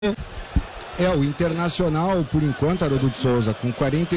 O Internacional, por enquanto, Haroldo de Souza, com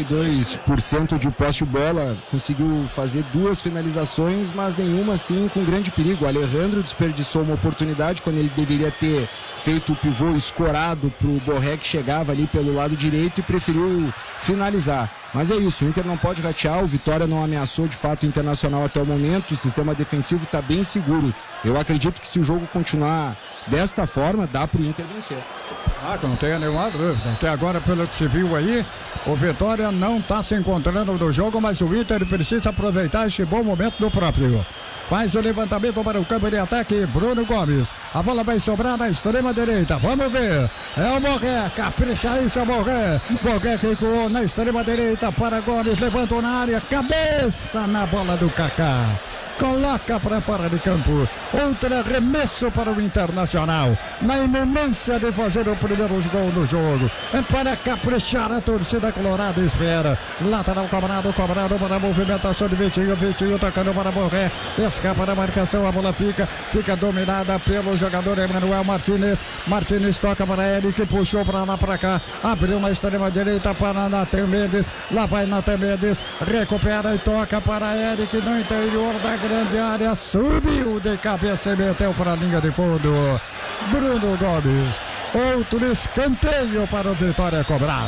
42% de posse de bola, conseguiu fazer 2 finalizações, mas nenhuma assim com grande perigo. O Alejandro desperdiçou uma oportunidade quando ele deveria ter feito o pivô escorado para o Borré, que chegava ali pelo lado direito, e preferiu finalizar. Mas é isso, o Inter não pode ratear, o Vitória não ameaçou de fato o Internacional até o momento, o sistema defensivo está bem seguro. Eu acredito que se o jogo continuar desta forma, dá para o Inter vencer. Não tenha nenhuma dúvida. Até agora, pelo que se viu aí, o Vitória não está se encontrando no jogo, mas o Inter precisa aproveitar esse bom momento do próprio. Faz o levantamento para o campo de ataque, Bruno Gomes. A bola vai sobrar na extrema direita. Vamos ver. É o Borré. Capricha isso, é o Borré. Borré recuou na extrema direita para Gomes. Levantou na área. Cabeça na bola do Kaká. Coloca para fora de campo. Outro arremesso para o Internacional. Na iminência de fazer o primeiro gol do jogo. É para caprichar, a torcida colorada espera. Lateral cobrado para a movimentação de Vitinho. Vitinho tocando para Borré. Escapa da marcação. A bola fica dominada pelo jogador Emanuel Martinez. Martinez toca para Eric. Puxou para lá para cá. Abriu na extrema direita para Nathan Mendes. Lá vai Nathan Mendes. Recupera e toca para Eric no interior da grande área, subiu de cabeça e meteu para a linha de fundo. Bruno Gomes, outro escanteio para o Vitória cobrar.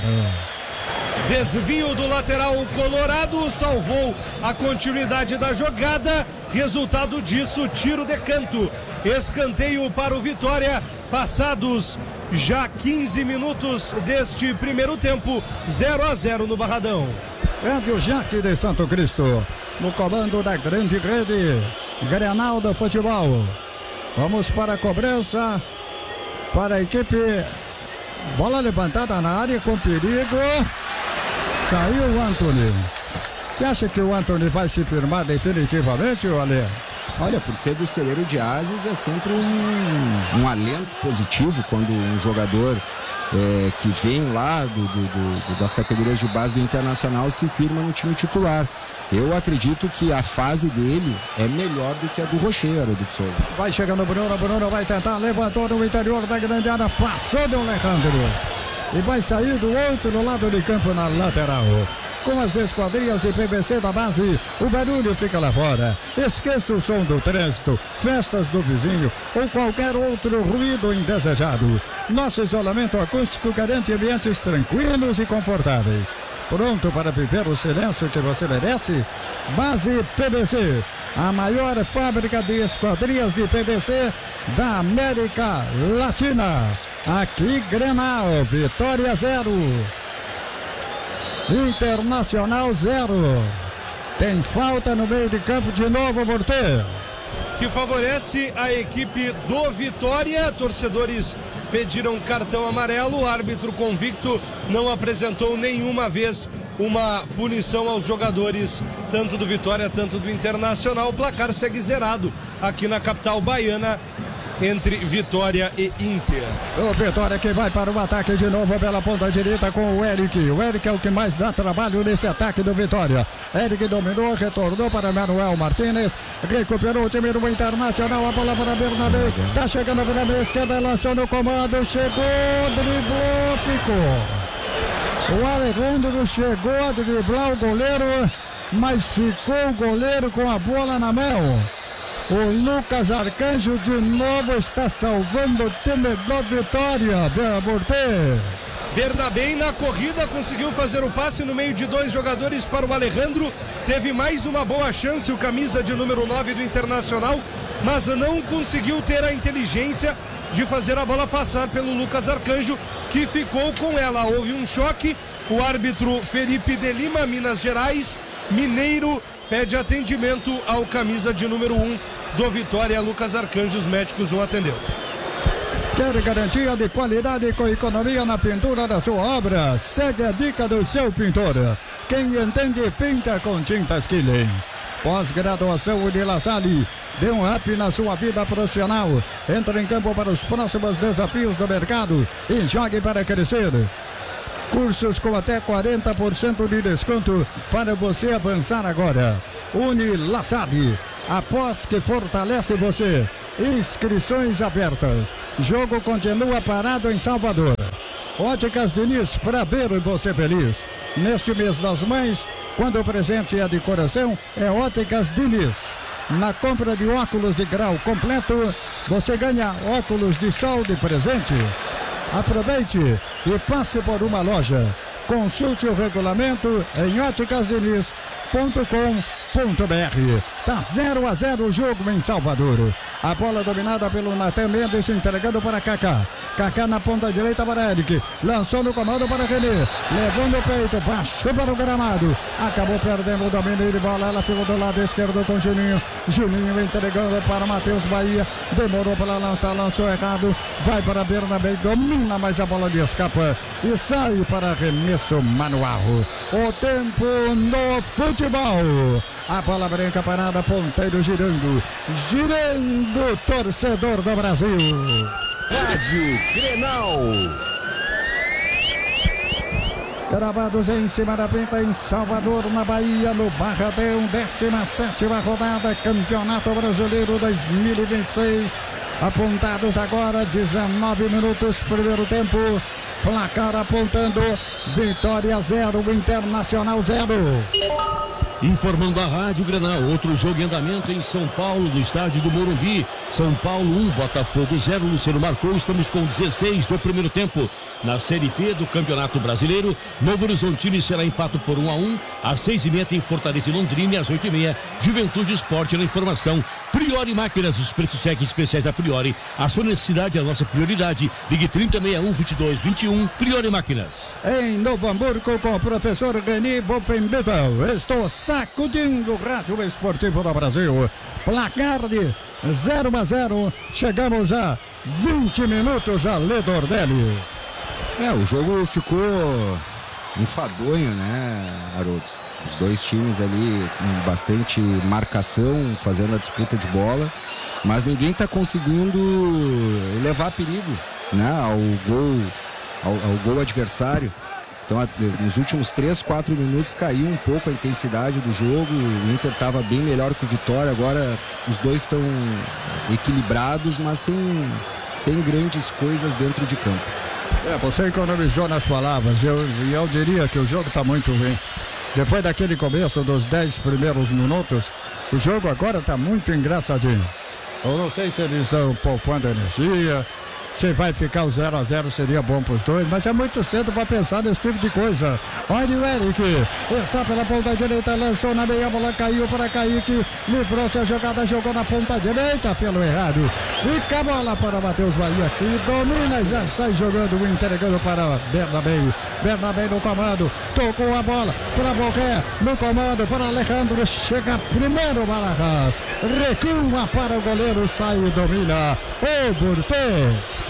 Desvio do lateral colorado, salvou a continuidade da jogada. Resultado disso, tiro de canto. Escanteio para o Vitória, passados já 15 minutos deste primeiro tempo, 0-0 no Barradão. É o Jaque de Santo Cristo, no comando da grande rede Grenal do futebol. Vamos para a cobrança para a equipe. Bola levantada na área com perigo. Saiu o Antony. Você acha que o Antony vai se firmar definitivamente, Ale? Olha, por ser do celeiro de ases, é sempre um alento positivo quando um jogador que vem lá das categorias de base do Internacional se firma no time titular. Eu acredito que a fase dele é melhor do que a do Rocher, Haroldo de Souza. Vai chegando o Bruno vai tentar, levantou no interior da grande área, passou do Alejandro e vai sair do outro lado de campo na lateral. Com as esquadrias de PVC da base, o barulho fica lá fora. Esqueça o som do trânsito, festas do vizinho ou qualquer outro ruído indesejado. Nosso isolamento acústico garante ambientes tranquilos e confortáveis. Pronto para viver o silêncio que você merece? Base PVC, a maior fábrica de esquadrias de PVC da América Latina. Aqui Grenal, Vitória 0. Internacional 0. Tem falta no meio de campo de novo, Morté. Que favorece a equipe do Vitória. Torcedores pediram cartão amarelo. O árbitro convicto não apresentou nenhuma vez uma punição aos jogadores, tanto do Vitória, tanto do Internacional. O placar segue zerado aqui na capital baiana, entre Vitória e Inter. O Vitória que vai para o ataque de novo pela ponta direita com o Eric. O Eric é o que mais dá trabalho nesse ataque do Vitória. Eric dominou, retornou para Manuel Martinez. Recuperou o time do Internacional. A bola para Bernabé. Tá chegando pela esquerda, lançou no comando. Chegou, driblou, ficou. O Alejandro chegou a driblar o goleiro, mas ficou o goleiro com a bola na mão. O Lucas Arcanjo de novo está salvando o time da Vitória. Morté. Bernabé na corrida conseguiu fazer o passe no meio de 2 jogadores para o Alejandro. Teve mais uma boa chance, o camisa de número 9 do Internacional, mas não conseguiu ter a inteligência de fazer a bola passar pelo Lucas Arcanjo, que ficou com ela. Houve um choque. O árbitro Felipe de Lima, Minas Gerais, mineiro, pede atendimento ao camisa de número 1 do Vitória, Lucas Arcanjo. Os médicos o atendeu. Quer garantia de qualidade com economia na pintura da sua obra? Segue a dica do seu pintor. Quem entende, pinta com tintas Killing. Pós-graduação Unilassale. Dê um up na sua vida profissional. Entre em campo para os próximos desafios do mercado e jogue para crescer. Cursos com até 40% de desconto para você avançar agora. Unilassale, a pós que fortalece você. inscrições abertas. Jogo continua parado em Salvador. Óticas Diniz, pra ver você feliz. Neste mês das mães, quando o presente é de coração, é Óticas Diniz. Na compra de óculos de grau completo, você ganha óculos de sol de presente. Aproveite e passe por uma loja. Consulte o regulamento em óticasdiniz.com.br. Tá 0-0 o jogo em Salvador. A bola dominada pelo Natan Mendes, entregando para Kaká. Kaká na ponta direita para Eric. Lançou no comando para René. Levou no peito, baixou para o gramado. Acabou perdendo o domínio de bola. Ela ficou do lado esquerdo com Juninho. Juninho entregando para Matheus Bahia. Demorou para lançar, lançou errado. Vai para Bernabé, domina, mas a bola lhe escapa. E sai para arremesso manual. O tempo no futebol. A bola branca parada, ponteiro girando. Girando, torcedor do Brasil. Rádio Grenal. Gravados em cima da pinta em Salvador, na Bahia, no Barradão, 17ª rodada, Campeonato Brasileiro 2026. Apontados agora, 19 minutos, primeiro tempo. Placar apontando, Vitória 0, Internacional 0. Informando a Rádio Grenal, outro jogo em andamento em São Paulo, no estádio do Morumbi. São Paulo 1, Botafogo 0, Luciano marcou, estamos com 16 do primeiro tempo. Na Série B do Campeonato Brasileiro, Novo Horizontino será empate por 1-1, às 6h30 tem Fortaleza e Londrina, e às 8h30, Juventude Esporte na informação. Priori Máquinas, os preços cheques especiais da Priori, a sua necessidade é a nossa prioridade. Ligue 3061-2221, Priori Máquinas. Em Novo Hamburgo, com o professor Reni Wolfenbüttel, estou sacudindo o Rádio Esportivo do Brasil. Placar de 0-0, chegamos a 20 minutos, a Ledordelli. O jogo ficou enfadonho, né, Haroldo? Os dois times ali com bastante marcação, fazendo a disputa de bola, mas ninguém está conseguindo levar perigo, né, ao gol adversário. Então, nos últimos 3-4 minutos caiu um pouco a intensidade do jogo. O Inter estava bem melhor que o Vitória. Agora os dois estão equilibrados, mas sem grandes coisas dentro de campo. Você economizou nas palavras. Eu diria que o jogo está muito ruim. Depois daquele começo dos 10 primeiros minutos, o jogo agora está muito engraçadinho. Eu não sei se eles estão poupando energia, se vai ficar o 0-0 seria bom para os dois, mas é muito cedo para pensar nesse tipo de coisa. Olha o Eric, está pela ponta direita, lançou na meia, bola caiu para Kaique, livrou-se a jogada, jogou na ponta direita, pelo errado. Fica a bola para Matheus Bahia, que domina, já sai jogando, entregando para Bernabé. Bernabé no comando, tocou a bola para Boqué, no comando para Alejandro, chega primeiro Barajas, recua para o goleiro, sai e domina o Burtê.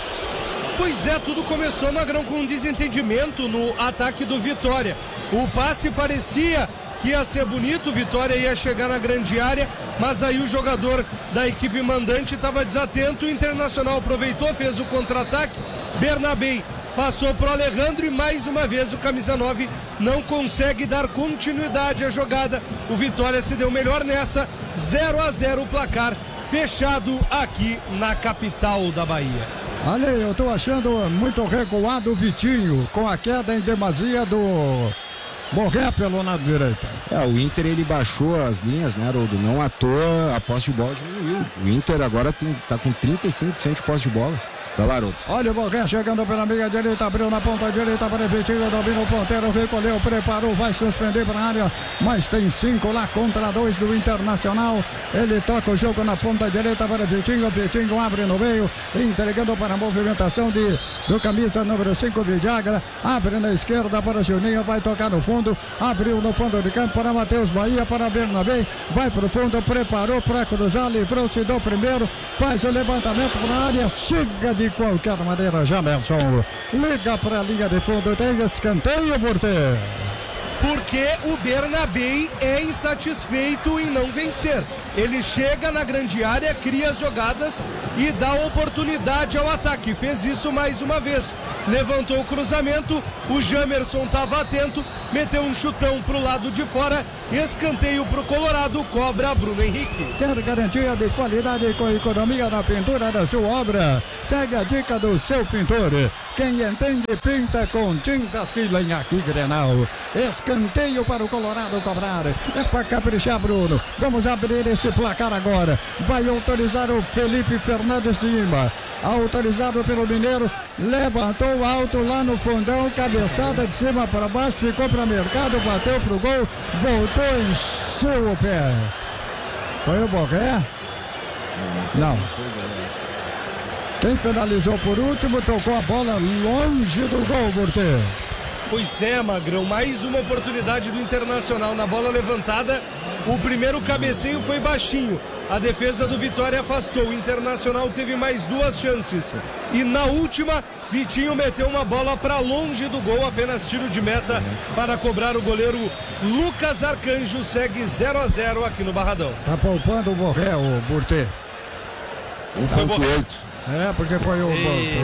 Pois é, tudo começou, Magrão, com um desentendimento no ataque do Vitória. O passe parecia que ia ser bonito, o Vitória ia chegar na grande área, mas aí o jogador da equipe mandante estava desatento, o Internacional aproveitou, fez o contra-ataque, Bernabé passou para o Alejandro e mais uma vez o camisa 9 não consegue dar continuidade à jogada. O Vitória se deu melhor nessa, 0-0 o placar, fechado aqui na capital da Bahia. Olha, eu tô achando muito recuado o Vitinho, com a queda em demasia do Borré pelo lado direito. O Inter ele baixou as linhas, né, Haroldo? Não à toa a posse de bola diminuiu. O Inter agora tá com 35% de posse de bola. Vai lá, Haroldo. Olha o Borré chegando pela meia direita, abriu na ponta direita para Vitinho, domina o ponteiro, recolheu, preparou, vai suspender para a área, mas tem 5 lá contra 2 do Internacional. Ele toca o jogo na ponta direita para Vitinho, Vitinho abre no meio, entregando para a movimentação do camisa número 5 de Viagra, abre na esquerda para Juninho, vai tocar no fundo, abriu no fundo de campo para Matheus Bahia, para Bernabé, vai para o fundo, preparou para cruzar, livrou-se do primeiro, faz o levantamento para a área, chega de qualquer maneira, Jamerson liga para a linha de fundo, tem escanteio, Porter. porque o Bernabéi é insatisfeito em não vencer. Ele chega na grande área, cria as jogadas e dá oportunidade ao ataque. Fez isso mais uma vez. Levantou o cruzamento, o Jamerson estava atento, meteu um chutão pro lado de fora, escanteio pro Colorado, cobra Bruno Henrique. Quer garantia de qualidade com economia na pintura da sua obra? Segue a dica do seu pintor. Quem entende pinta com tintas Killen aqui, Grenal. Escanteio para o Colorado cobrar. É para caprichar, Bruno. Vamos abrir esse placar agora. Vai autorizar o Felipe Fernandes de Lima. Autorizado pelo Mineiro. Levantou alto lá no fundão. Cabeçada de cima para baixo. Ficou para Mercado. Bateu pro gol. Voltou, encheu o pé. Foi o Borré? Não. Quem finalizou por último, tocou a bola longe do gol, Burtê. Pois é, Magrão, mais uma oportunidade do Internacional na bola levantada. O primeiro cabeceio foi baixinho. A defesa do Vitória afastou. O Internacional teve mais duas chances. E na última, Vitinho meteu uma bola para longe do gol. Apenas tiro de meta para cobrar o goleiro Lucas Arcanjo. Segue 0-0 aqui no Barradão. Tá poupando o Borré, o Burtê. 1.8. É, porque foi o...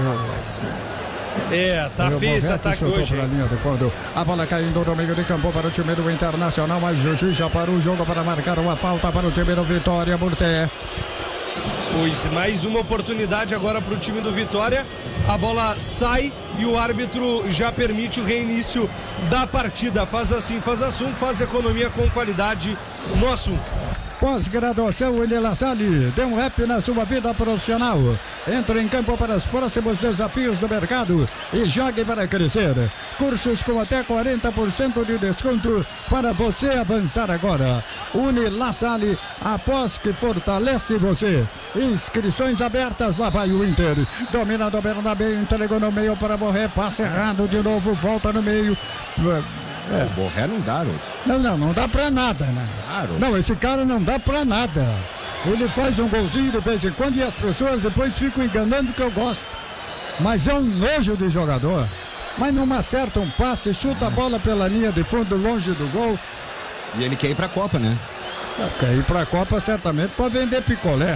tá feio esse ataque hoje. A bola caindo no meio de campo para o time do Internacional, mas o juiz já parou o jogo para marcar uma falta para o time do Vitória, Burté. Pois, mais uma oportunidade agora para o time do Vitória. A bola sai e o árbitro já permite o reinício da partida. Faz assim, faz assum, faz economia com qualidade no assunto. Pós-graduação William Salle, dê um rap na sua vida profissional. Entre em campo para os próximos desafios do mercado e jogue para crescer. Cursos com até 40% de desconto para você avançar agora. La Salle, após que fortalece você. Inscrições abertas, lá vai o Inter. Dominado Bernabéu, entregou no meio para Borré, passe errado de novo, volta no meio. O Borré não dá, Rodo. Não dá pra nada, né? Claro. Não, esse cara não dá pra nada. Ele faz um golzinho de vez em quando e as pessoas depois ficam enganando que eu gosto. Mas é um nojo de jogador. Mas não acerta um passe, chuta a bola pela linha de fundo, longe do gol. E ele quer ir pra Copa, né? Quer ir pra Copa certamente pra vender picolé.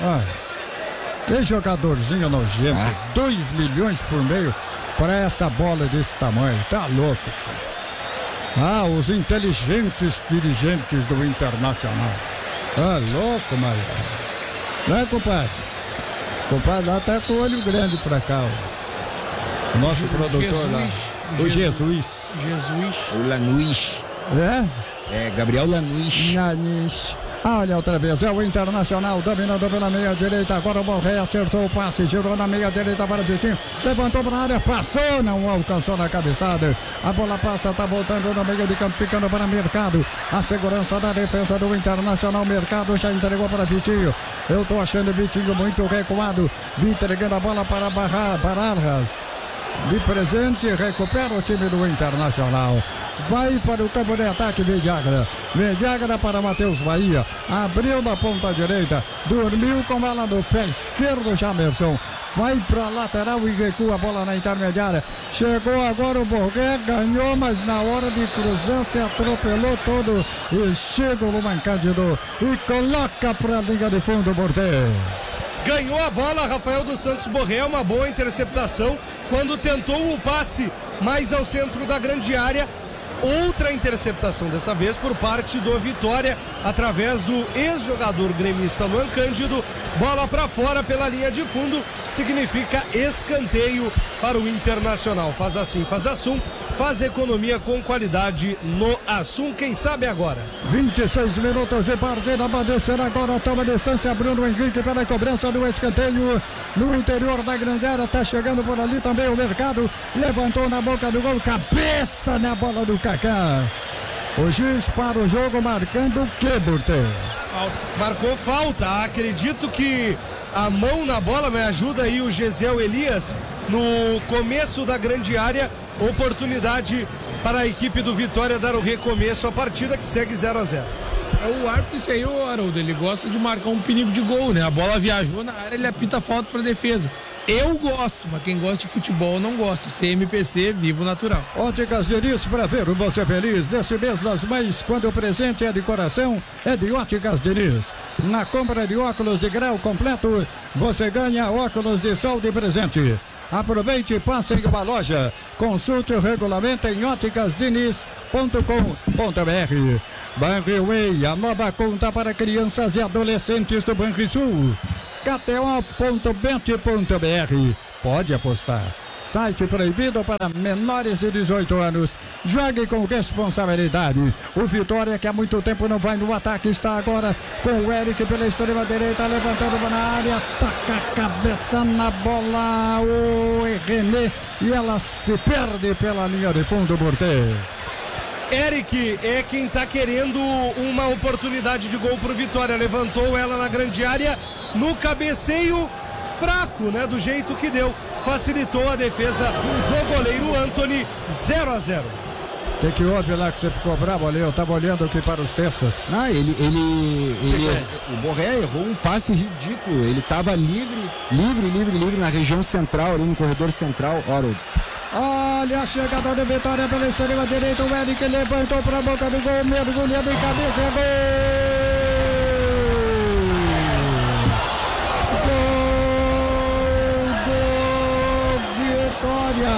Que jogadorzinho nojento. 2 milhões por meio pra essa bola desse tamanho. Tá louco, filho. Os inteligentes dirigentes do Internacional. Louco, Maria. Não é, compadre? Compadre lá tá com o olho grande pra cá. O nosso produtor Jesus, lá. O Jesus. O Lanuis. É, Gabriel Lanuis. Olha outra vez, é o Internacional dominando pela meia direita, agora o Borré acertou o passe, girou na meia direita para o Vitinho, levantou para a área, passou, não alcançou na cabeçada, a bola passa, tá voltando no meio de campo, ficando para Mercado, a segurança da defesa do Internacional, Mercado já entregou para Vitinho, eu tô achando o Vitinho muito recuado, entregando a bola para Bararras. De presente, recupera o time do Internacional. Vai para o campo de ataque, Villagra para Matheus Bahia. Abriu na ponta direita. Dormiu com ela no pé esquerdo, Jamerson. Vai para a lateral e recua a bola na intermediária. Chegou agora o Borré, ganhou, mas na hora de cruzar se atropelou todo. E chega o Luman Cândido e coloca para a linha de fundo, Borré. Ganhou a bola, Rafael dos Santos Borré, uma boa interceptação quando tentou o passe mais ao centro da grande área. Outra interceptação, dessa vez por parte do Vitória, através do ex-jogador gremista Luan Cândido. Bola para fora pela linha de fundo, significa escanteio para o Internacional. Faz assim, faz assum, faz economia com qualidade no assum, quem sabe agora. 26 minutos de partida, Badecer agora toma distância, Bruno Henrique pela cobrança do escanteio no interior da grande área, tá chegando por ali também o Mercado, levantou na boca do gol, cabeça na bola do Kaká. O juiz para o jogo marcando o que, Burtê? Marcou falta, acredito que a mão na bola, me ajuda aí o Gesiel Elias, no começo da grande área, oportunidade para a equipe do Vitória dar o recomeço à partida, que segue 0-0. O árbitro, isso aí, Haroldo, ele gosta de marcar um perigo de gol, né? A bola viajou na área, ele apita falta para defesa. Eu gosto, mas quem gosta de futebol não gosta. CMPC, vivo natural. Óticas Diniz, para ver você feliz. Nesse mês das mães, quando o presente é de coração, é de Óticas Diniz. Na compra de óculos de grau completo, você ganha óculos de sol de presente. Aproveite e passe em uma loja. Consulte o regulamento em óticasdiniz.com.br. Banriway, a nova conta para crianças e adolescentes do Banrisul. KTO.bet.br. Pode apostar. Site proibido para menores de 18 anos. Jogue com responsabilidade. O Vitória, que há muito tempo não vai no ataque, está agora com o Eric pela extrema direita, levantando na área, taca a cabeça na bola, o René, e ela se perde pela linha de fundo, Borté. Eric é quem está querendo uma oportunidade de gol pro Vitória. Levantou ela na grande área, no cabeceio fraco, né? Do jeito que deu. Facilitou a defesa do goleiro Antony. 0-0. O que houve lá que você ficou bravo ali? Eu estava olhando aqui para os textos. O Borré errou um passe ridículo. Ele estava livre na região central, ali no corredor central. Olha a chegada do Vitória pela extrema direita. O Eric levantou para a boca do gol, mergulhando em cabeça. É gol do Vitória.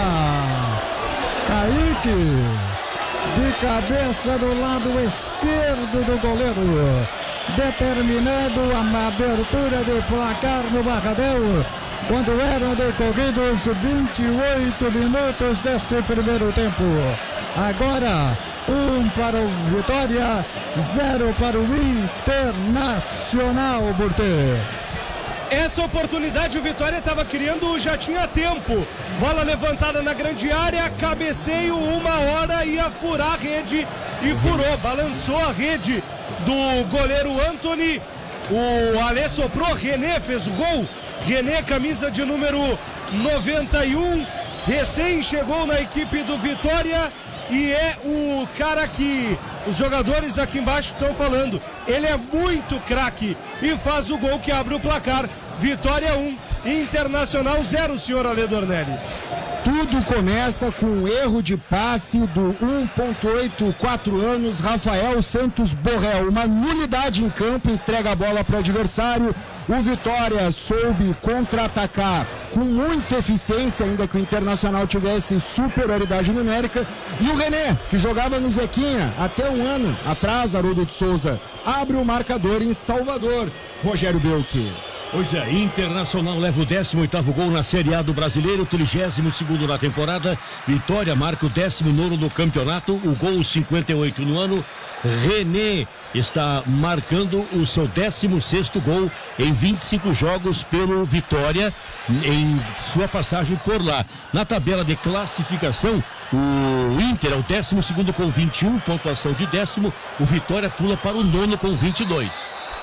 Kaique, de cabeça do lado esquerdo do goleiro, determinando a abertura do placar no Barradão, quando eram decorridos 28 minutos deste primeiro tempo. Agora, 1 para o Vitória, 0 para o Internacional, Burtê. Essa oportunidade o Vitória estava criando, já tinha tempo. Bola levantada na grande área, cabeceio, 1 hora, ia furar a rede e furou, balançou a rede do goleiro Antony. O Alê soprou, René fez o gol. René, camisa de número 91, recém chegou na equipe do Vitória e é o cara que os jogadores aqui embaixo estão falando. Ele é muito craque e faz o gol que abre o placar. Vitória 1, Internacional 0, senhor Alê Dornelles. Tudo começa com um erro de passe do 1.8, 4 anos, Rafael Santos Borrell. Uma nulidade em campo, entrega a bola para o adversário. O Vitória soube contra-atacar com muita eficiência, ainda que o Internacional tivesse superioridade numérica. E o René, que jogava no Zequinha até um ano atrás, Haroldo de Souza, abre o marcador em Salvador. Rogério Belchi. Pois é, Internacional leva o 18º gol na Série A do Brasileiro, 32º na temporada. Vitória marca o 19º no campeonato, o gol 58 no ano. René está marcando o seu 16º gol em 25 jogos pelo Vitória em sua passagem por lá. Na tabela de classificação, o Inter é o 12º com 21, pontuação de 10º. O Vitória pula para o 9º com 22.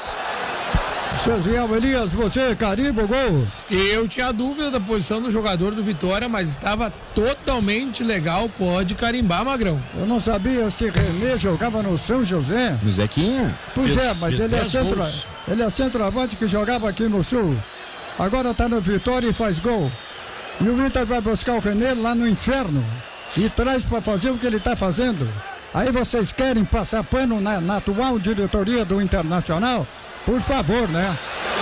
Ceziel Elias, você, carimbo, gol. Eu tinha dúvida da posição do jogador do Vitória, mas estava totalmente legal, pode carimbar, Magrão. Eu não sabia se René jogava no São José. No Zequinha? Pois é, mas ele é centroavante que jogava aqui no Sul. Agora está no Vitória e faz gol. E o Inter vai buscar o René lá no inferno e traz para fazer o que ele está fazendo. Aí vocês querem passar pano na atual diretoria do Internacional? Por favor, né?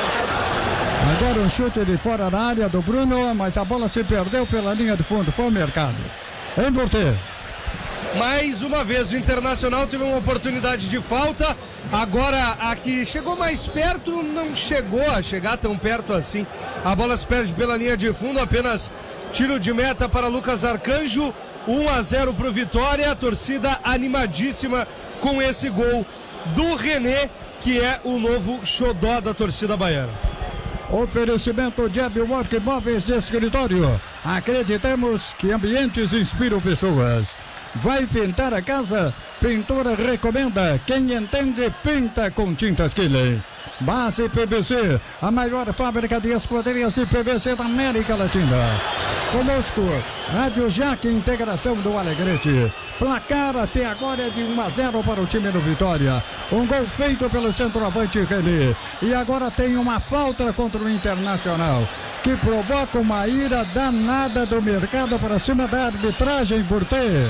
Agora um chute de fora da área do Bruno, mas a bola se perdeu pela linha de fundo. Foi o mercado. Hein, Bortê? Mais uma vez o Internacional teve uma oportunidade de falta. Agora aqui chegou mais perto, não chegou a chegar tão perto assim. A bola se perde pela linha de fundo, apenas tiro de meta para Lucas Arcanjo. 1-0 para o Vitória. A torcida animadíssima com esse gol do René, que é o novo xodó da torcida baiana. Oferecimento de Abwork Móveis de Escritório. Acreditamos que ambientes inspiram pessoas. Vai pintar a casa? Pintura recomenda. Quem entende, pinta com tintas Killen. Base PVC, a maior fábrica de esquadrias de PVC da América Latina. Conosco, Rádio Jaque, integração do Alegrete. Placar até agora é de 1-0 para o time do Vitória. Um gol feito pelo centroavante René. E agora tem uma falta contra o Internacional, que provoca uma ira danada do mercado para cima da arbitragem por ter.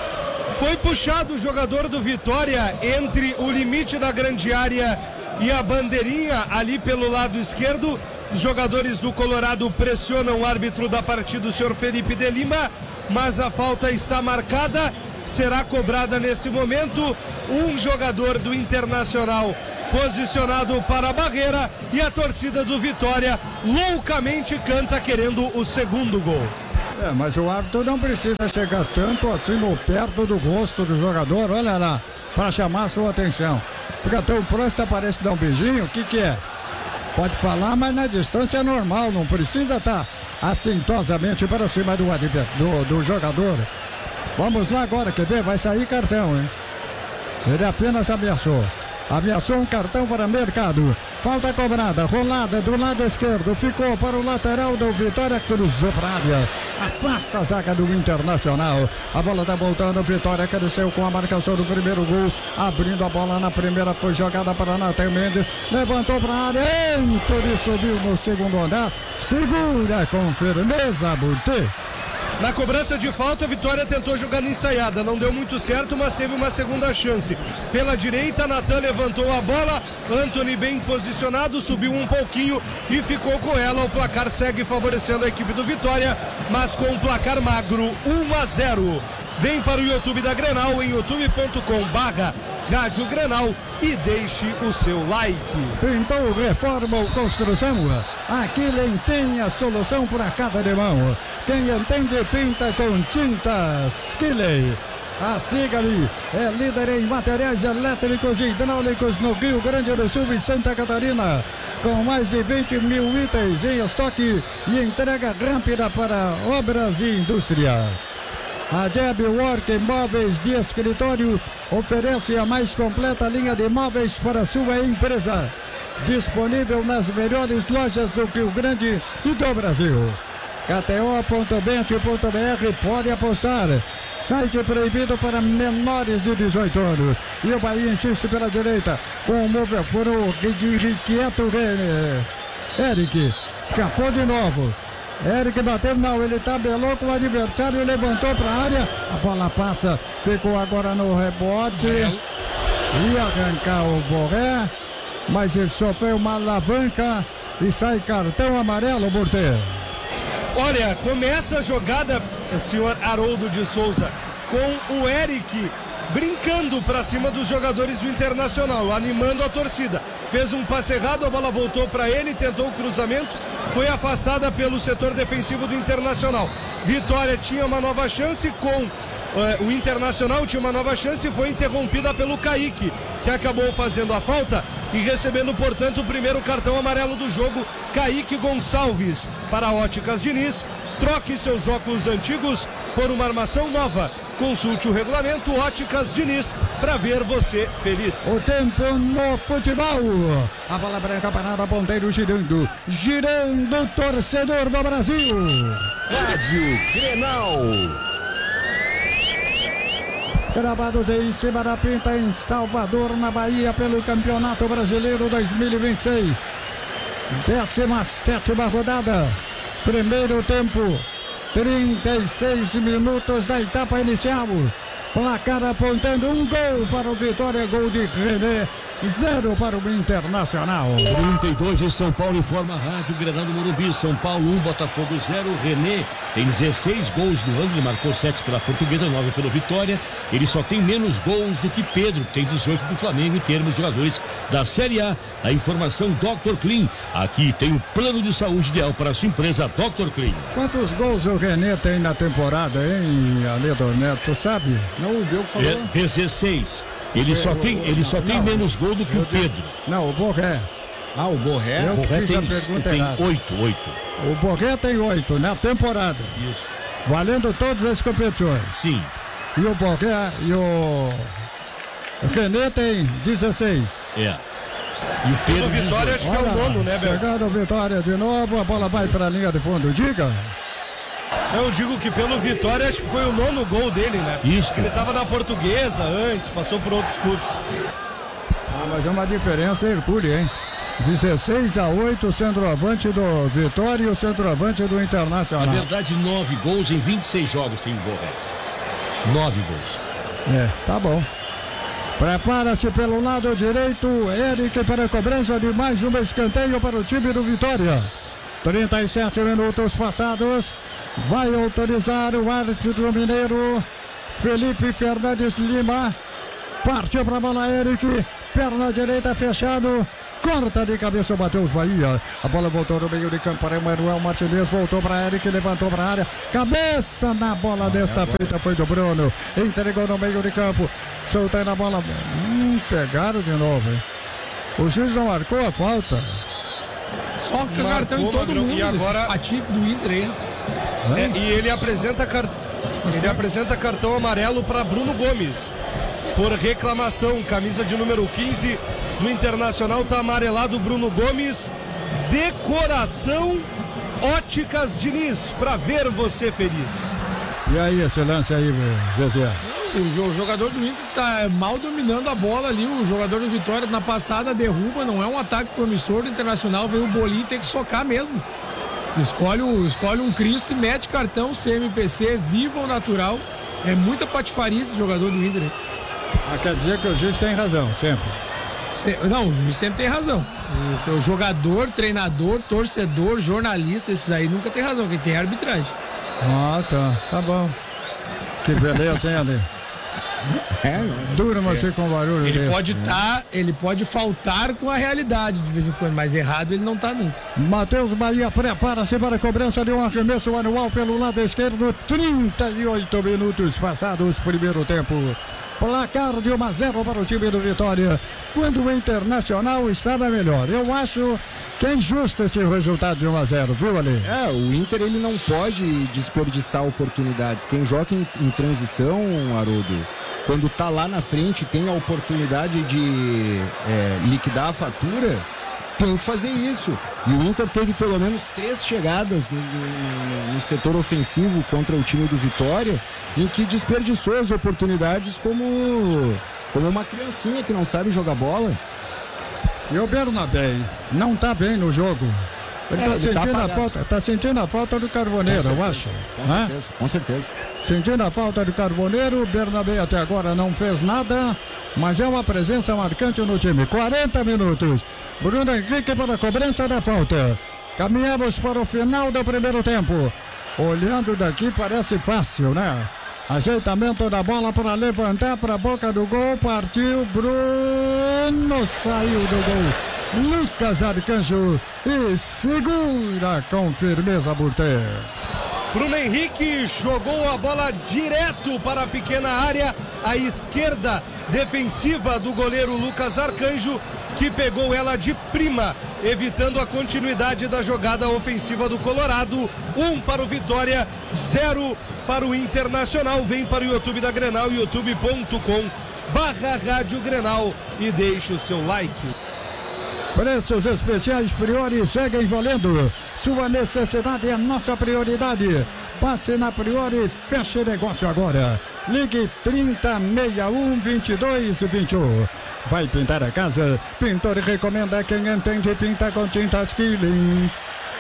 Foi puxado o jogador do Vitória entre o limite da grande área e a bandeirinha ali pelo lado esquerdo. Os jogadores do Colorado pressionam o árbitro da partida, o senhor Felipe de Lima, mas a falta está marcada, será cobrada nesse momento. Um jogador do Internacional posicionado para a barreira e a torcida do Vitória loucamente canta querendo o segundo gol. Mas o árbitro não precisa chegar tanto assim no perto do rosto do jogador, olha lá, para chamar a sua atenção. Fica tão próximo, parece dar um beijinho, o que é? Pode falar, mas na distância é normal, não precisa estar assintosamente para cima do jogador. Vamos lá agora, quer ver? Vai sair cartão, hein? Ele apenas ameaçou. Ameaçou um cartão para Mercado. Falta cobrada, rolada do lado esquerdo. Ficou para o lateral do Vitória, cruzou para a área. Afasta a zaga do Internacional. A bola está voltando, Vitória cresceu com a marcação do primeiro gol. Abrindo a bola na primeira, foi jogada para Nathan Mendes. Levantou para a área, Anthony subiu no segundo andar. Segura com firmeza, Burti. Na cobrança de falta, a Vitória tentou jogar na ensaiada, não deu muito certo, mas teve uma segunda chance. Pela direita, Nathan levantou a bola, Anthony bem posicionado, subiu um pouquinho e ficou com ela. O placar segue favorecendo a equipe do Vitória, mas com um placar magro, 1-0. Vem para o YouTube da Grenal, em youtube.com/Rádio Grenal, e deixe o seu like. Pintou, reforma ou construção? Aqui tem a solução para cada demão. Quem entende pinta com tintas Skilley. A Sigali é líder em materiais elétricos e hidráulicos no Rio Grande do Sul e Santa Catarina, com mais de 20 mil itens em estoque e entrega rápida para obras e indústrias. A Deb Work Móveis de Escritório oferece a mais completa linha de móveis para sua empresa. Disponível nas melhores lojas do Rio Grande e do Brasil. KTO.bet.br, pode apostar. Site proibido para menores de 18 anos. E o Bahia insiste pela direita com o move pro de quieto. Eric escapou de novo. Eric bateu, não, ele tabelou com o adversário, levantou para a área, a bola passa, ficou agora no rebote, ia arrancar o Borré, mas ele sofreu uma alavanca e sai cartão amarelo, Burte. Olha, começa a jogada, senhor Haroldo de Souza, com o Eric brincando para cima dos jogadores do Internacional, animando a torcida. Fez um passe errado, a bola voltou para ele, tentou o cruzamento, foi afastada pelo setor defensivo do Internacional. Vitória tinha uma nova chance com o Internacional, tinha uma nova chance e foi interrompida pelo Kaique, que acabou fazendo a falta e recebendo, portanto, o primeiro cartão amarelo do jogo. Kaique Gonçalves para Óticas Diniz. Troque seus óculos antigos por uma armação nova. Consulte o regulamento Óticas Diniz para ver você feliz. O tempo no futebol. A bola branca parada, ponteiro girando. Girando, torcedor do Brasil. Rádio Grenal. Gravados em cima da pinta em Salvador, na Bahia, pelo Campeonato Brasileiro 2026. 17ª rodada. Primeiro tempo, 36 minutos da etapa inicial. Placar apontando um gol para o Vitória, gol de René, 0 para o Internacional. 32 de São Paulo, informa a Rádio Grenal do Morumbi. São Paulo 1, Botafogo 0. René tem 16 gols no ano, ele marcou 7 pela Portuguesa, 9 pelo Vitória. Ele só tem menos gols do que Pedro, que tem 18 do Flamengo, em termos de jogadores da Série A. A informação Dr. Clean. Aqui tem o plano de saúde ideal para a sua empresa, Dr. Clean. Quantos gols o René tem na temporada, hein, Aledo Neto, sabe? Não, o Belco falou. 16. Ele só tem menos gol do que o Pedro. Não, o Borré. Ah, o Borré? Eu O Borré fiz a pergunta tem errada. 8. O Borré tem 8 na temporada. Isso. Valendo todas as competições. Sim. E o Borré e o René tem 16. É. E o Pelo Vitória, acho que é o nono, né, Bel? Chegando o Vitória de novo, a bola vai para a linha de fundo. Diga. Eu digo que pelo Vitória, acho que foi o nono gol dele, né? Isso. Ele estava na Portuguesa antes, passou por outros clubes. Mas é uma diferença hercúlea, hein? 16-8, centroavante do Vitória e o centroavante do Internacional. Na verdade, 9 gols em 26 jogos tem gol, velho. 9 gols. Tá bom. Prepara-se pelo lado direito, Eric para a cobrança de mais um escanteio para o time do Vitória. 37 minutos passados. Vai autorizar o árbitro mineiro, Felipe Fernandes Lima. Partiu para a bola, Eric. Perna direita fechado. Corta de cabeça o Matheus Bahia. A bola voltou no meio de campo para Emanuel Martinez. Voltou para Eric, levantou para a área. Cabeça na bola desta feita foi do Bruno. Entregou no meio de campo. Soltando a bola. Pegaram de novo, hein? O juiz não marcou a falta. Só que cartão em todo mundo. E agora Patife do Inter aí. E ele apresenta cartão amarelo para Bruno Gomes por reclamação. Camisa de número 15 do Internacional tá amarelado. Bruno Gomes. Decoração Óticas Diniz, para ver você feliz. E aí, esse lance aí, Zezé? O jogador do Inter tá mal dominando a bola ali. O jogador do Vitória na passada derruba. Não é um ataque promissor do Internacional. Veio o bolinho, tem que socar mesmo. Escolhe um Cristo e mete cartão CMPC, vivo ou natural. É muita patifaria esse jogador do Inter. Quer dizer que o juiz tem razão, sempre. Não, o juiz sempre tem razão. O jogador, treinador, torcedor, jornalista, esses aí nunca tem razão. Quem tem é a arbitragem. Tá bom. Que beleza, hein, Ale? Durma você com barulho. Ele pode faltar com a realidade de vez em quando, mas errado ele não tá nunca. Matheus Bahia prepara-se para a cobrança de um arremesso manual pelo lado esquerdo. 38 minutos passados, primeiro tempo. Placar de 1-0 para o time do Vitória, quando o Internacional estava melhor. Eu acho que é injusto esse resultado de 1-0, viu, Ale? O Inter ele não pode desperdiçar oportunidades. Quem joga em transição, Haroldo, quando tá lá na frente, tem a oportunidade de liquidar a fatura, tem que fazer isso. E o Inter teve pelo menos 3 chegadas no setor ofensivo contra o time do Vitória, em que desperdiçou as oportunidades como uma criancinha que não sabe jogar bola. E o Bernabé não tá bem no jogo. Ele tá sentindo a falta do Carboneiro, eu acho. Com certeza. Sentindo a falta do Carboneiro, o Bernabé até agora não fez nada, mas é uma presença marcante no time. 40 minutos. Bruno Henrique para a cobrança da falta. Caminhamos para o final do primeiro tempo. Olhando daqui parece fácil, né? Ajeitamento da bola para levantar para a boca do gol. Partiu Bruno, saiu do gol. Lucas Arcanjo e segura com firmeza Burter. Bruno Henrique jogou a bola direto para a pequena área, à esquerda defensiva do goleiro Lucas Arcanjo, que pegou ela de prima, evitando a continuidade da jogada ofensiva do Colorado. 1 para o Vitória, 0 para o Internacional. Vem para o YouTube da Grenal, youtube.com/Rádio Grenal, e deixe o seu like. Preços especiais Priori seguem valendo. Sua necessidade é nossa prioridade. Passe na Priori e feche negócio agora. Ligue 3061-2221. Vai pintar a casa? Pintor recomenda quem entende pinta com tintas Killing.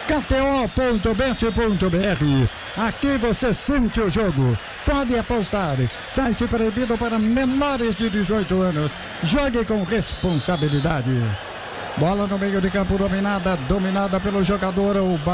KTO.bet.br. Aqui você sente o jogo. Pode apostar. Site proibido para menores de 18 anos. Jogue com responsabilidade. Bola no meio de campo dominada pelo jogador.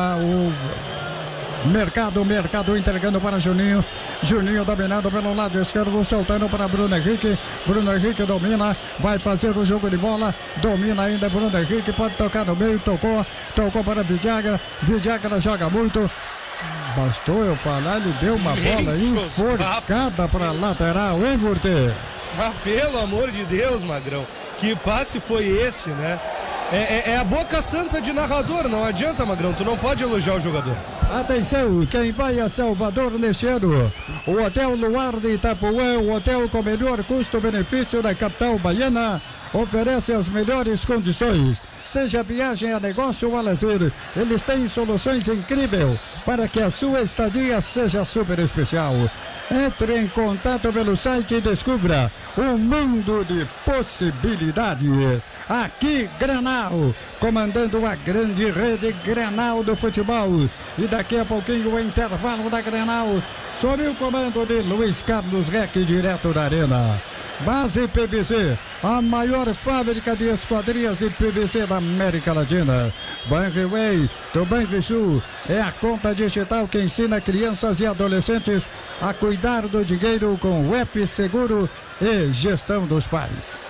Mercado entregando para Juninho. Juninho dominado pelo lado esquerdo, soltando para Bruno Henrique. Bruno Henrique domina, vai fazer o jogo de bola. Domina ainda Bruno Henrique, pode tocar no meio, tocou para Vidiaga. Vidiaga joga muito. Bastou eu falar, ele deu uma bola enforcada para a lateral, hein, Burter? Pelo amor de Deus, Magrão, que passe foi esse, né? É a boca santa de narrador, não adianta, Magrão, tu não pode elogiar o jogador. Atenção, quem vai a Salvador neste ano? O Hotel Luar de Itapuã, o hotel com melhor custo-benefício da capital baiana, oferece as melhores condições. Seja viagem a negócio ou a lazer, eles têm soluções incríveis para que a sua estadia seja super especial. Entre em contato pelo site e descubra um mundo de possibilidades. Aqui, Grenal, comandando a grande rede Grenal do futebol. E daqui a pouquinho o intervalo da Grenal, sob o comando de Luiz Carlos Reck, direto da Arena. Base PVC, a maior fábrica de esquadrias de PVC da América Latina. Banriway, do Banrisul, é a conta digital que ensina crianças e adolescentes a cuidar do dinheiro com web seguro e gestão dos pais.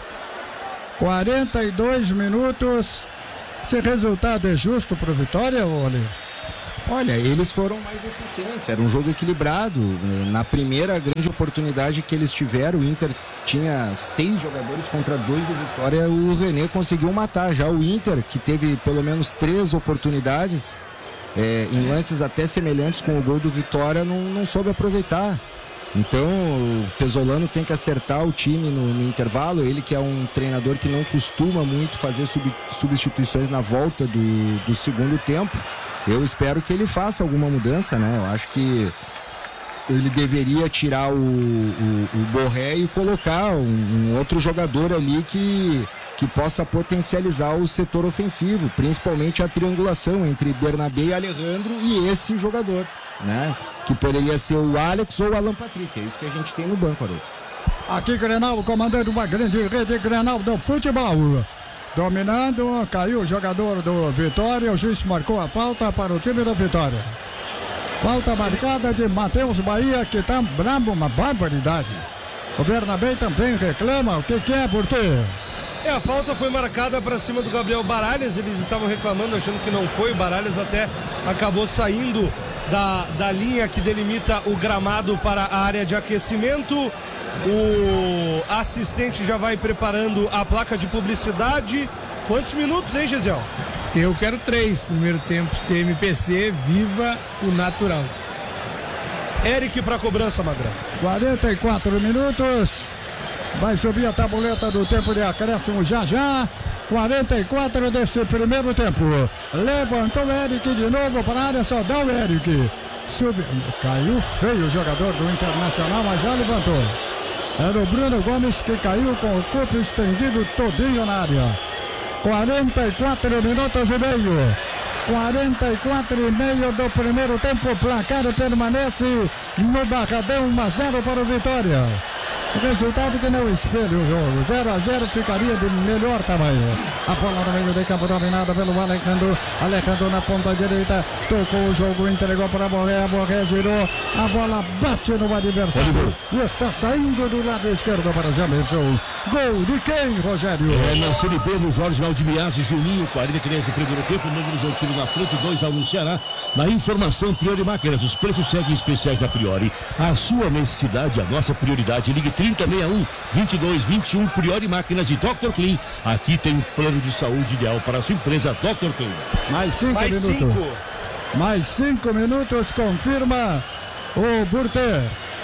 42 minutos. Esse resultado é justo para o Vitória, Oli? Olha, eles foram mais eficientes, era um jogo equilibrado. Na primeira grande oportunidade que eles tiveram, o Inter tinha 6 jogadores contra 2 do Vitória, o René conseguiu matar. Já o Inter, que teve pelo menos 3 oportunidades, em lances até semelhantes com o gol do Vitória, não soube aproveitar. Então o Pesolano tem que acertar o time no intervalo. Ele que é um treinador que não costuma muito fazer substituições na volta do segundo tempo. Eu espero que ele faça alguma mudança, né? Eu acho que ele deveria tirar o Borré e colocar um outro jogador ali que possa potencializar o setor ofensivo, principalmente a triangulação entre Bernabé e Alejandro e esse jogador, né? Que poderia ser o Alex ou o Alan Patrick. É isso que a gente tem no banco, Haroldo. Aqui Grenal, comandando uma grande rede Grenal do futebol. Dominando, caiu o jogador do Vitória, o juiz marcou a falta para o time do Vitória. Falta marcada de Matheus Bahia, que tá brabo, uma barbaridade. O Bernabé também reclama, o que é, por quê? A falta foi marcada para cima do Gabriel Baralhas, eles estavam reclamando, achando que não foi. O Baralhas até acabou saindo da linha que delimita o gramado para a área de aquecimento. O assistente já vai preparando a placa de publicidade. Quantos minutos, hein, Gesiel? Eu quero 3. Primeiro tempo, CMPC, viva o natural. Eric para cobrança, Magrão. 44 minutos. Vai subir a tabuleta do tempo de acréscimo já. 44 deste primeiro tempo. Levantou o Eric de novo para a área, só dá o Eric. Caiu feio o jogador do Internacional, mas já levantou. Era o Bruno Gomes que caiu com o corpo estendido todinho na área. 44 minutos e meio. 44 e meio do primeiro tempo. O placar permanece no Barradão, 1-0 para o Vitória. Resultado que não espelha o jogo. 0-0 ficaria de melhor tamanho. A bola no meio de campo dominada pelo Alejandro. Alejandro na ponta direita. Tocou o jogo, entregou para Borré. Borré girou. A bola bate no adversário. E está saindo do lado esquerdo para Jamerson. Gol de quem, Rogério? Na Série B, no Jorge Valdimias e Juninho, 43 do primeiro tempo. Número de tiro na frente, 2 ao Ceará. Na informação, Priori Máquinas. Os preços seguem especiais da Priori. A sua necessidade, a nossa prioridade. Ligue 3061-2221, Priori Máquinas e Dr. Clean. Aqui tem um plano de saúde ideal para a sua empresa, Dr. Clean. Mais 5 minutos. Mais 5 minutos, confirma o Burter.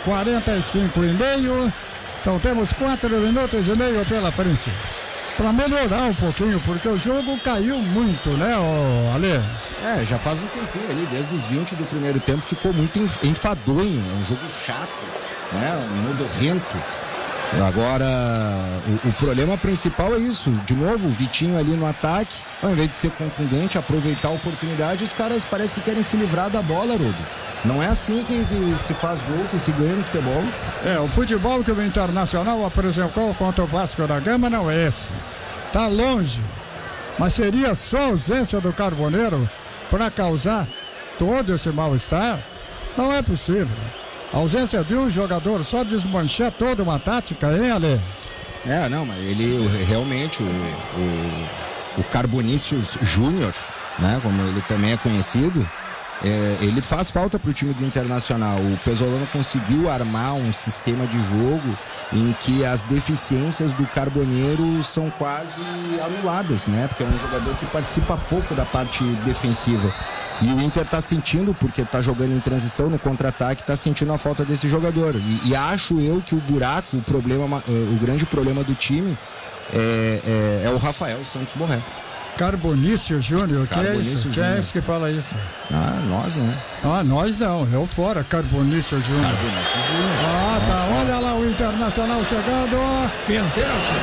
45 e meio. Então temos 4 minutos e meio pela frente. Para melhorar um pouquinho, porque o jogo caiu muito, né, Ale? Já faz um tempinho ali, desde os 20 do primeiro tempo, ficou muito enfadonho. É um jogo chato, né? Modorrento. Agora, o problema principal é isso. De novo, o Vitinho ali no ataque, ao invés de ser contundente, aproveitar a oportunidade, os caras parecem que querem se livrar da bola, Rodo. Não é assim que se faz gol, que se ganha no futebol. O futebol que o Internacional apresentou contra o Vasco da Gama não é esse. Tá longe. Mas seria só a ausência do Carboneiro para causar todo esse mal-estar? Não é possível. A ausência de um jogador só desmanchar toda uma tática, hein, Ale? Não, mas ele realmente, o Carbonícius Júnior, né, como ele também é conhecido, ele faz falta para o time do Internacional. O Pesolano conseguiu armar um sistema de jogo em que as deficiências do Carboneiro são quase anuladas, né? Porque é um jogador que participa pouco da parte defensiva. E o Inter está sentindo, porque está jogando em transição no contra-ataque, está sentindo a falta desse jogador. E acho eu que o buraco, o grande problema do time é o Rafael Santos Borré. Carbonício Júnior, que é isso? Quem é esse que fala isso? Nós, né? Nós não, eu fora, Carbonício Júnior. Tá, olha lá o Internacional chegando. Pênalti.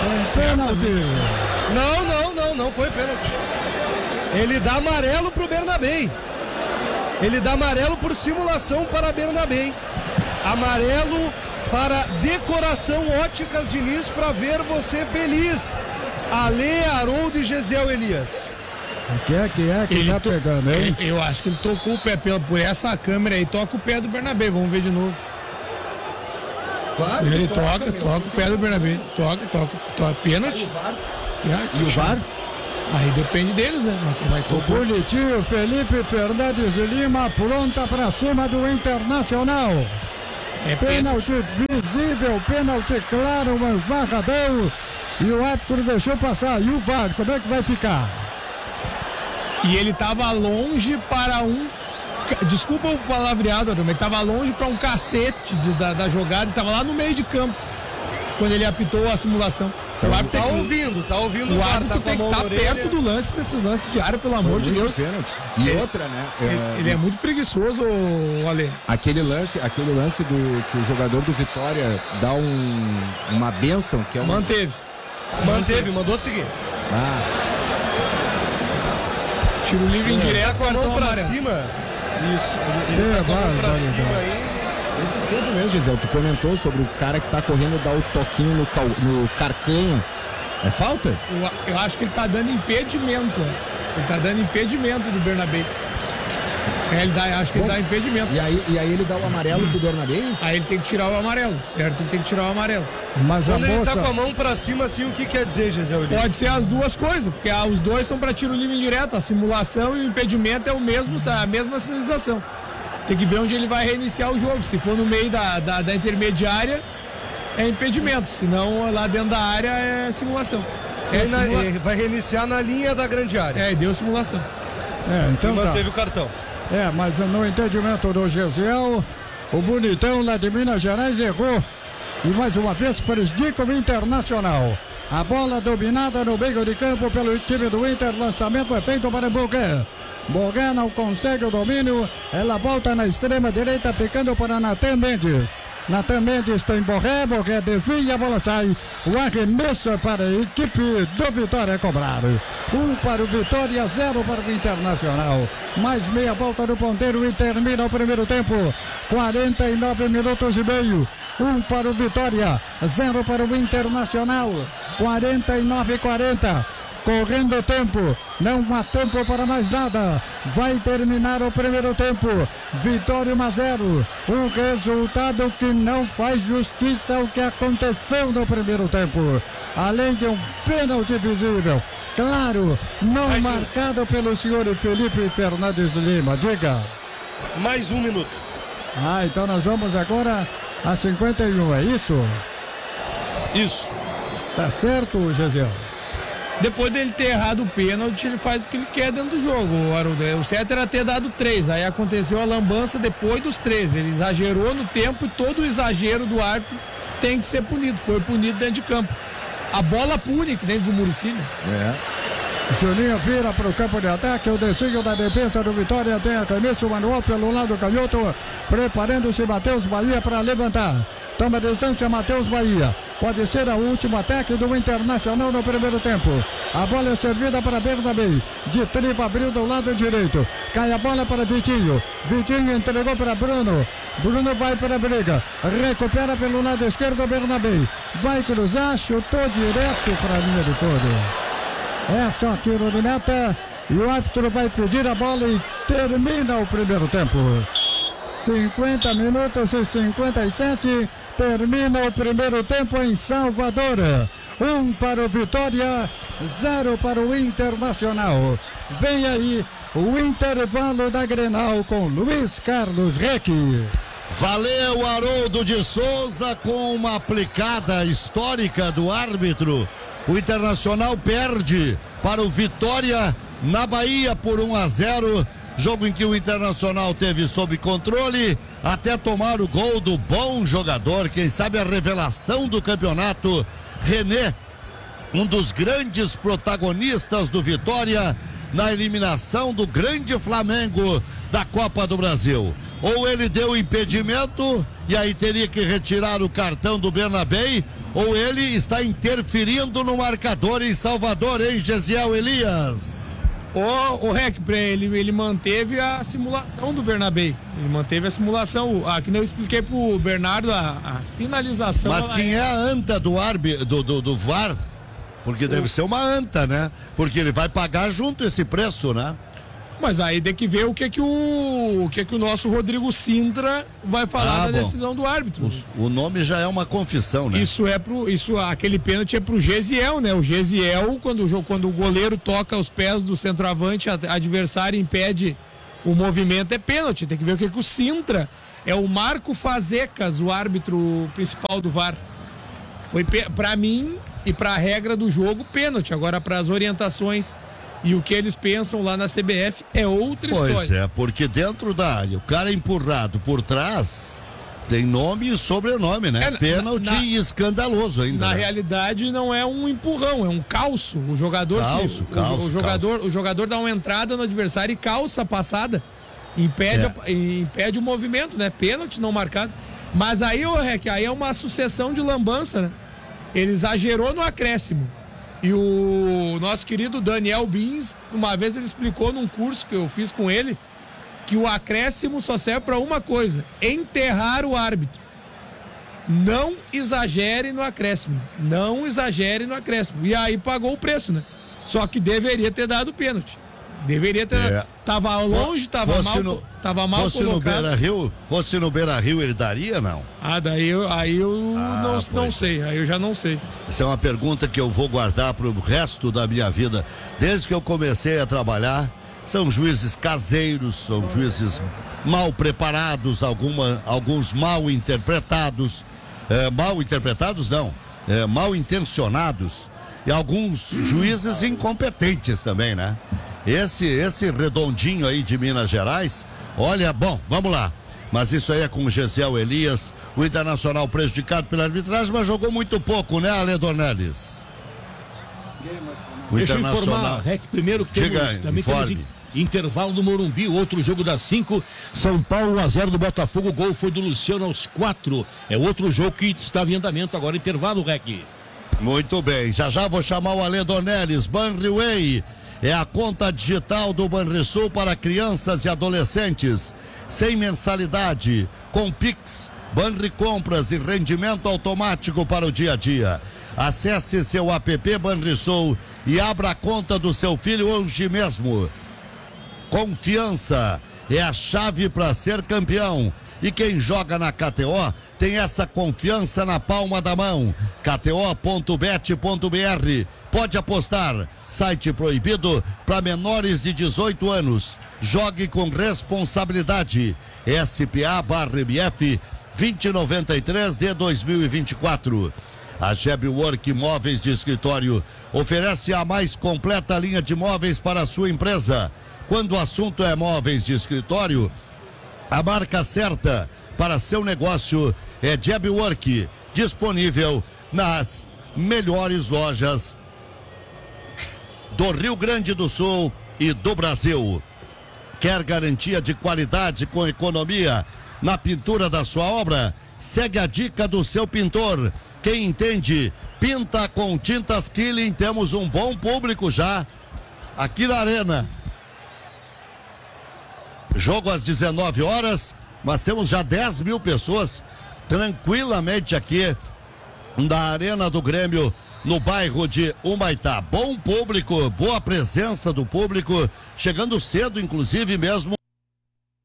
Não foi pênalti. Ele dá amarelo pro Bernabé. Ele dá amarelo por simulação para Bernabé. Amarelo para Decoração Óticas Diniz, para ver você feliz. Ale, Haroldo e Gesiel Elias. O que é que tá pegando, hein? Eu acho que ele tocou o pé por essa câmera aí, toca o pé do Bernabé, vamos ver de novo. Claro, ele toca o pé do Bernabé, toca pênalti. E o VAR? Aí depende deles, né? Mas vai tocar. O bonitinho Felipe Fernandes de Lima pronta pra cima do Internacional. Pênalti visível, pênalti claro, um esbarradão. E o árbitro deixou passar. E o VAR, como é que vai ficar? E ele estava longe para desculpa o palavreado, mas ele estava longe para um cacete da jogada. Ele estava lá no meio de campo quando ele apitou a simulação. O árbitro tá ouvindo. O árbitro tem que estar perto do lance, desses lances de área, pelo amor de Deus. E outra, né? Ele é muito preguiçoso, Ale. Aquele lance que o jogador do Vitória dá uma bênção, que é uma... Manteve, mandou seguir. Tiro livre indireto, com a mão pra cima. Isso, ele tá com a mão pra cima aí. Esses tempos mesmo, Gisele, tu comentou sobre o cara que tá correndo dar o toquinho no carcanho. É falta? Eu acho que ele tá dando impedimento. Ele tá dando impedimento do Bernabé. Acho que ele dá impedimento. E aí ele dá o amarelo pro Bernabé? Aí ele tem que tirar o amarelo, certo? Ele tem que tirar o amarelo. Mas quando ele tá com a mão pra cima, assim, o que quer dizer, Gisele? Pode ser as duas coisas, porque os dois são pra tiro livre indireto. A simulação e o impedimento é a mesma sinalização. Tem que ver onde ele vai reiniciar o jogo. Se for no meio da intermediária, é impedimento. Se não, lá dentro da área é simulação. Vai reiniciar na linha da grande área. Deu simulação. Então e manteve o cartão. Mas no entendimento do Gesiel, o bonitão lá de Minas Gerais errou. E mais uma vez prejudica o Internacional. A bola dominada no meio de campo pelo time do Inter. Lançamento é feito para Borré. Borré não consegue o domínio. Ela volta na extrema direita, ficando para Natan Mendes. Natan Mendes tem Borré desvia, a bola sai. O arremesso para a equipe do Vitória cobrar. 1 para o Vitória, 0 para o Internacional. Mais meia volta do ponteiro e termina o primeiro tempo. 49 minutos e meio. 1 para o Vitória, 0 para o Internacional. 49-40. Correndo o tempo, não há tempo para mais nada. Vai terminar o primeiro tempo. Vitória 1-0. Um resultado que não faz justiça ao que aconteceu no primeiro tempo. Além de um pênalti visível. Claro, não marcado pelo senhor Felipe Fernandes de Lima. Diga. Mais 1 minuto. Então nós vamos agora a 51, é isso? Isso. Tá certo, Gesiel? Depois dele ter errado o pênalti, ele faz o que ele quer dentro do jogo, Haroldo. O certo era ter dado 3, aí aconteceu a lambança depois dos 3. Ele exagerou no tempo e todo o exagero do árbitro tem que ser punido. Foi punido dentro de campo. A bola pune, que nem diz o Muricy, né? Juninho vira para o campo de ataque. O desvio da defesa do Vitória tem arremesso manual pelo lado canhoto. Preparando-se Matheus Bahia para levantar. Toma distância Matheus Bahia. Pode ser o último ataque do Internacional no primeiro tempo. A bola é servida para Bernabé. De tripa abriu do lado direito. Cai a bola para Vitinho. Vitinho entregou para Bruno. Bruno vai para a briga. Recupera pelo lado esquerdo Bernabé. Vai cruzar, chutou direto para a linha de fundo. É só tiro de meta. E o árbitro vai pedir a bola e termina o primeiro tempo. 50 minutos e 57. Termina o primeiro tempo em Salvador. 1 para o Vitória, 0 para o Internacional. Vem aí O intervalo da Grenal com Luiz Carlos Reck. Valeu, Haroldo de Souza, com uma aplicada histórica do árbitro. O Internacional perde para o Vitória na Bahia por 1-0. Jogo em que o Internacional teve sob controle até tomar o gol do bom jogador, quem sabe a revelação do campeonato, René, um dos grandes protagonistas do Vitória na eliminação do grande Flamengo da Copa do Brasil. Ou ele deu impedimento e aí teria que retirar o cartão do Bernabéu, ou ele está interferindo no marcador em Salvador, hein, Gesiel Elias? O Rec, ele manteve a simulação do Bernabéu. Ele manteve a simulação. Que nem eu expliquei pro Bernardo, a sinalização. Mas quem é a anta do VAR? Porque deve ser uma anta, né? Porque ele vai pagar junto esse preço, né? Mas aí tem que ver o que o nosso Rodrigo Sintra vai falar da decisão do árbitro. O nome já é uma confissão, né? Aquele pênalti é pro Gesiel, né? O Gesiel, quando o goleiro toca os pés do centroavante adversário e impede o movimento, é pênalti. Tem que ver o que o Sintra, é o Marco Fazecas, o árbitro principal do VAR. Foi pra mim e pra regra do jogo, pênalti. Agora, para as orientações e o que eles pensam lá na CBF é outra história. Pois é, porque dentro da área, o cara empurrado por trás tem nome e sobrenome, né? Pênalti e escandaloso ainda. Na realidade, não é um empurrão, é um calço. O jogador o jogador dá uma entrada no adversário e calça a passada. Impede o movimento, né? Pênalti não marcado. Mas aí, aí é uma sucessão de lambança, né? Ele exagerou no acréscimo. E o nosso querido Daniel Bins, uma vez ele explicou num curso que eu fiz com ele, que o acréscimo só serve para uma coisa: enterrar o árbitro. Não exagere no acréscimo. Não exagere no acréscimo. E aí pagou o preço, né? Só que deveria ter dado pênalti. Deveria ter dado. Tava longe, tava mal colocado. Fosse no Beira-Rio, ele daria, não? Daí eu não sei. Aí eu já não sei. Essa é uma pergunta que eu vou guardar para o resto da minha vida. Desde que eu comecei a trabalhar, são juízes caseiros, são juízes mal preparados, alguns mal interpretados. Mal intencionados. E alguns juízes incompetentes também, né? Esse redondinho aí de Minas Gerais, olha, bom, vamos lá. Mas isso aí é com o Gesiel Elias, o Internacional prejudicado pela arbitragem, mas jogou muito pouco, né, Ale Dornelles? Deixa eu informar, Rec, primeiro que temos intervalo do Morumbi, o outro jogo das 5, São Paulo 1-0 do Botafogo, o gol foi do Luciano aos 4, é outro jogo que estava em andamento, agora intervalo, Rec. Muito bem, já vou chamar o Ale Dornelles. Banriway é a conta digital do Banrisul para crianças e adolescentes, sem mensalidade, com Pix, Banri Compras e rendimento automático para o dia a dia. Acesse seu app Banrisul e abra a conta do seu filho hoje mesmo. Confiança é a chave para ser campeão. E quem joga na KTO tem essa confiança na palma da mão. KTO.bet.br. Pode apostar. Site proibido para menores de 18 anos. Jogue com responsabilidade. SPA/MF 2093 de 2024. A Gebwork Móveis de Escritório oferece a mais completa linha de móveis para a sua empresa. Quando o assunto é móveis de escritório, a marca certa para seu negócio é Gebwork, disponível nas melhores lojas do Rio Grande do Sul e do Brasil. Quer garantia de qualidade com economia na pintura da sua obra? Segue a dica do seu pintor. Quem entende, pinta com tintas Killing. Temos um bom público já aqui na Arena. Jogo às 19 horas, mas temos já 10 mil pessoas tranquilamente aqui na Arena do Grêmio, no bairro de Humaitá. Bom público, boa presença do público, chegando cedo, inclusive mesmo